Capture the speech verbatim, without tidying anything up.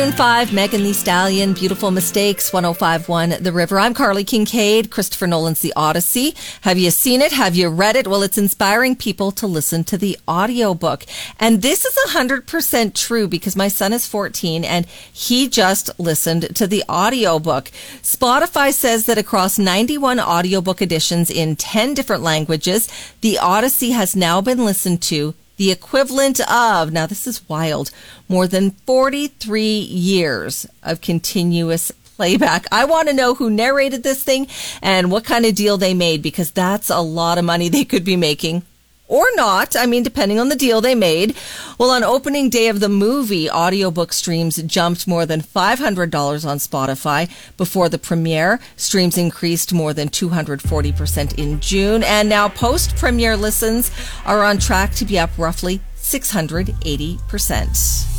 Maroon five, Megan Thee Stallion, Beautiful Mistakes, one oh five point one The River. I'm Carly Kincaid, Christopher Nolan's The Odyssey. Have you seen it? Have you read it? Well, it's inspiring people to listen to the audiobook. And this is one hundred percent true because my son is fourteen and he just listened to the audiobook. Spotify says that across ninety-one audiobook editions in ten different languages, The Odyssey has now been listened to the equivalent of, now this is wild, more than forty-three years of continuous playback. I want to know who narrated this thing and what kind of deal they made, because that's a lot of money they could be making. Or not, I mean, depending on the deal they made. Well, on opening day of the movie, audiobook streams jumped more than five hundred dollars on Spotify. Before the premiere, streams increased more than two hundred forty percent in June. And now post-premiere listens are on track to be up roughly six hundred eighty percent.